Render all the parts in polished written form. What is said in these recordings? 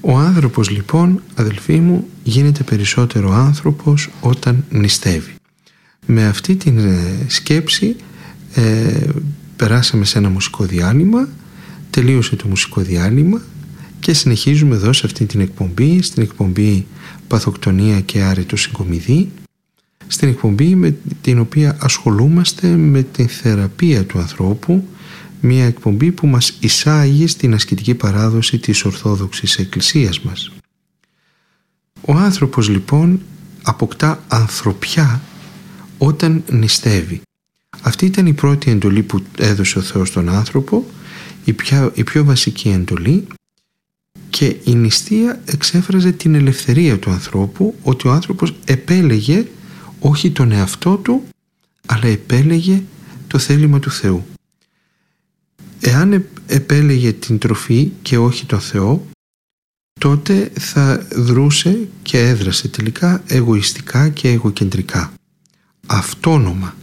Ο άνθρωπος λοιπόν, αδελφοί μου, γίνεται περισσότερο άνθρωπος όταν νηστεύει. Με αυτή την σκέψη περάσαμε σε ένα μουσικό διάλειμμα, τελείωσε το μουσικό διάλειμμα και συνεχίζουμε εδώ σε αυτή την εκπομπή, στην εκπομπή Παθοκτονία και Άρετο Συγκομιδή, στην εκπομπή με την οποία ασχολούμαστε με την θεραπεία του ανθρώπου, μια εκπομπή που μας εισάγει στην ασκητική παράδοση της Ορθόδοξης Εκκλησίας μας. Ο άνθρωπος λοιπόν αποκτά ανθρωπιά όταν νηστεύει. Αυτή ήταν η πρώτη εντολή που έδωσε ο Θεός στον άνθρωπο, η πιο βασική εντολή, και η νηστεία εξέφραζε την ελευθερία του ανθρώπου, ότι ο άνθρωπος επέλεγε όχι τον εαυτό του, αλλά επέλεγε το θέλημα του Θεού. Εάν επέλεγε την τροφή και όχι τον Θεό, τότε θα δρούσε και έδρασε τελικά εγωιστικά και εγωκεντρικά, αυτόνομα.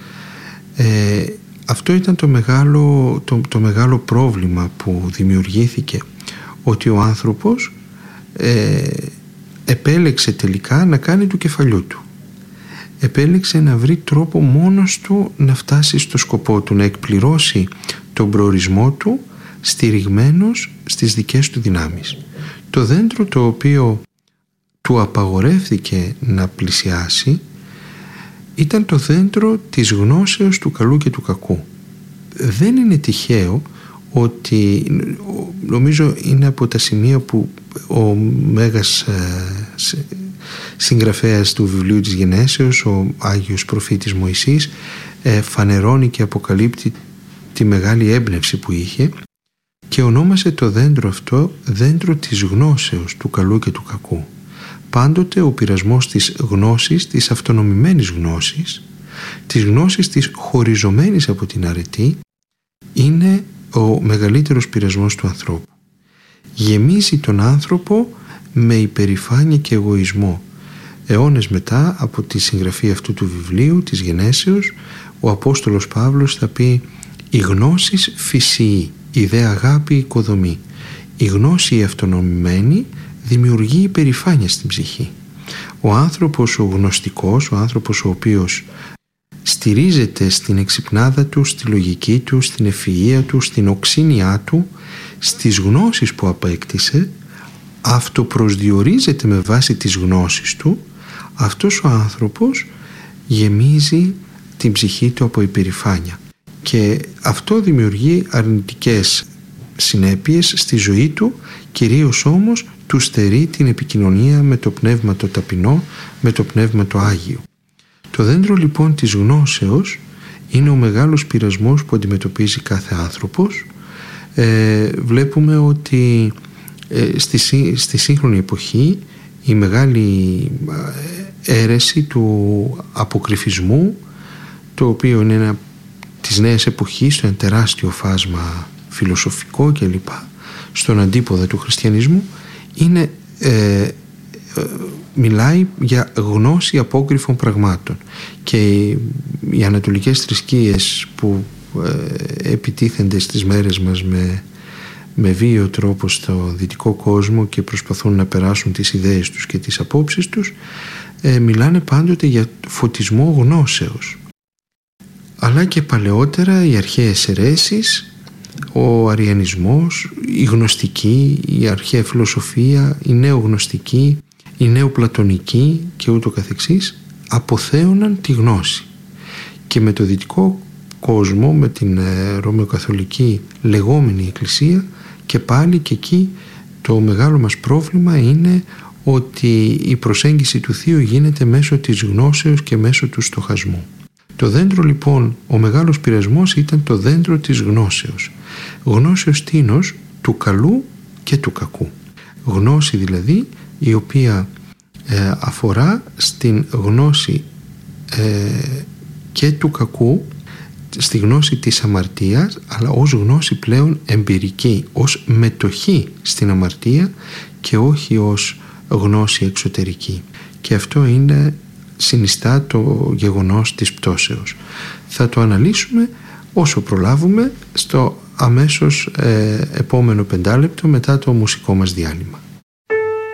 Αυτό ήταν το μεγάλο πρόβλημα που δημιουργήθηκε, ότι ο άνθρωπος επέλεξε τελικά να κάνει του κεφαλιού του. Επέλεξε να βρει τρόπο μόνος του να φτάσει στο σκοπό του, να εκπληρώσει τον προορισμό του στηριγμένος στις δικές του δυνάμεις. Το δέντρο το οποίο του απαγορεύθηκε να πλησιάσει ήταν το δέντρο της γνώσεως του καλού και του κακού. Δεν είναι τυχαίο ότι, νομίζω είναι από τα σημεία που ο μέγας συγγραφέας του βιβλίου της Γενέσεως, ο Άγιος Προφήτης Μωυσής, φανερώνει και αποκαλύπτει τη μεγάλη έμπνευση που είχε και ονόμασε το δέντρο αυτό δέντρο της γνώσεως του καλού και του κακού. Πάντοτε ο πειρασμός της γνώσης, της αυτονομημένης γνώσης, της γνώσης της χωριζωμένης από την αρετή, είναι ο μεγαλύτερος πειρασμός του ανθρώπου. Γεμίζει τον άνθρωπο με υπερηφάνεια και εγωισμό. Αιώνες μετά από τη συγγραφή αυτού του βιβλίου της Γενέσεως, ο Απόστολος Παύλος θα πει: «Η γνώσης φυσιεί, η δε αγάπη οικοδομή». Η γνώση αυτονομημένη δημιουργεί υπερηφάνεια στην ψυχή. Ο άνθρωπος ο γνωστικός, ο άνθρωπος ο οποίος στηρίζεται στην εξυπνάδα του, στη λογική του, στην ευφυΐα του, στην οξύνιά του, στις γνώσεις που απέκτησε, αυτοπροσδιορίζεται με βάση τις γνώσεις του, αυτός ο άνθρωπος γεμίζει την ψυχή του από υπερηφάνεια και αυτό δημιουργεί αρνητικές συνέπειες στη ζωή του, κυρίως όμως του στερεί την επικοινωνία με το πνεύμα το ταπεινό, με το πνεύμα το Άγιο. Το δέντρο λοιπόν της γνώσεως είναι ο μεγάλος πειρασμός που αντιμετωπίζει κάθε άνθρωπος. Βλέπουμε ότι στη σύγχρονη εποχή η μεγάλη αίρεση του αποκρυφισμού, το οποίο είναι ένα της νέας εποχής, ένα τεράστιο φάσμα φιλοσοφικό κλπ, στον αντίποδα του χριστιανισμού, είναι μιλάει για γνώση απόκρυφων πραγμάτων, και οι ανατολικές θρησκείες που επιτίθενται στις μέρες μας με βίαιο τρόπο στο δυτικό κόσμο και προσπαθούν να περάσουν τις ιδέες τους και τις απόψεις τους, μιλάνε πάντοτε για φωτισμό γνώσεως. Αλλά και παλαιότερα οι αρχαίες αιρέσεις, ο αριανισμός, η γνωστική, η αρχαία φιλοσοφία, η νεογνωστική, η νεοπλατωνική και ούτω καθεξής, αποθέωναν τη γνώση. Και με το δυτικό κόσμο, με την ρωμαιοκαθολική λεγόμενη εκκλησία, και πάλι και εκεί το μεγάλο μας πρόβλημα είναι ότι η προσέγγιση του Θείου γίνεται μέσω της γνώσεως και μέσω του στοχασμού. Το δέντρο λοιπόν, ο μεγάλος πειρασμός ήταν το δέντρο της γνώσεως. Γνώσεως τίνος, του καλού και του κακού. Γνώση δηλαδή η οποία αφορά στην γνώση και του κακού, στη γνώση της αμαρτίας, αλλά ως γνώση πλέον εμπειρική, ως μετοχή στην αμαρτία και όχι ως γνώση εξωτερική. Και αυτό συνιστά το γεγονός της πτώσεως. Θα το αναλύσουμε όσο προλάβουμε στο αμέσως επόμενο 5 λεπτό μετά το μουσικό μας διάλειμμα.